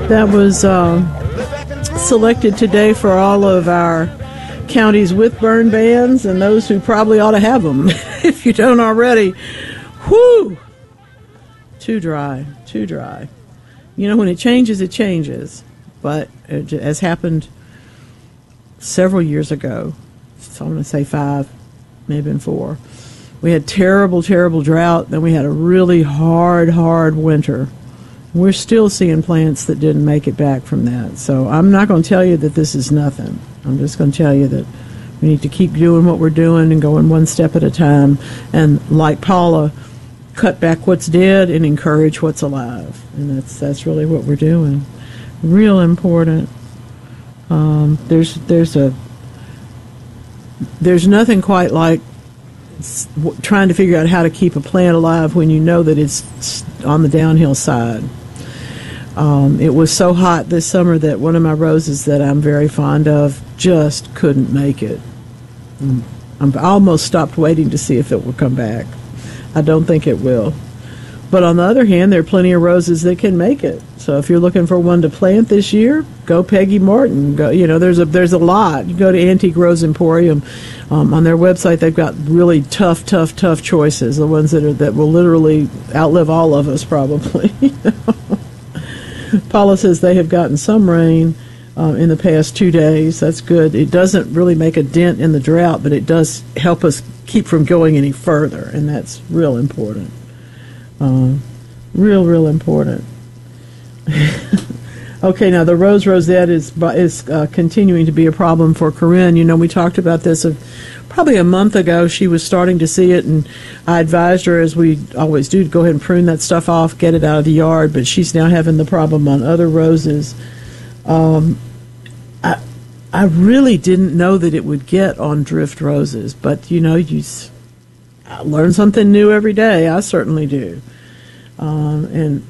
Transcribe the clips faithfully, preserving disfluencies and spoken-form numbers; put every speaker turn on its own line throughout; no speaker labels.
That was uh, selected today for all of our counties with burn bans and those who probably ought to have them if you don't already. Whew! Too dry, too dry. You know, when it changes, it changes. But it has happened several years ago. So I'm going to say five, maybe in four. We had terrible, terrible drought. Then we had a really hard, hard winter. We're still seeing plants that didn't make it back from that. So I'm not going to tell you that this is nothing. I'm just going to tell you that we need to keep doing what we're doing and going one step at a time. And like Paula, cut back what's dead and encourage what's alive. And that's that's really what we're doing. Real important. Um, there's there's a there's nothing quite like trying to figure out how to keep a plant alive when you know that it's on the downhill side. Um, it was so hot this summer that one of my roses that I'm very fond of just couldn't make it. I almost stopped waiting to see if it would come back. I don't think it will. But on the other hand, there are plenty of roses that can make it. So if you're looking for one to plant this year, go Peggy Martin. Go, you know, there's a there's a lot. You go to Antique Rose Emporium. Um, on their website, they've got really tough, tough, tough choices. The ones that are that will literally outlive all of us, probably. Paula says they have gotten some rain uh, in the past two days. That's good. It doesn't really make a dent in the drought, but it does help us keep from going any further, and that's real important. Um, real, real important. Okay, now the rose rosette is is uh, continuing to be a problem for Corinne. You know, we talked about this a, probably a month ago. She was starting to see it, and I advised her, as we always do, to go ahead and prune that stuff off, get it out of the yard, but she's now having the problem on other roses. Um, I, I really didn't know that it would get on drift roses, but, you know, you I learn something new every day. I certainly do. Um, and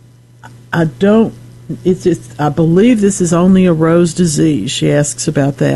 I don't, it's, it's, I believe this is only a rose disease. She asks about that.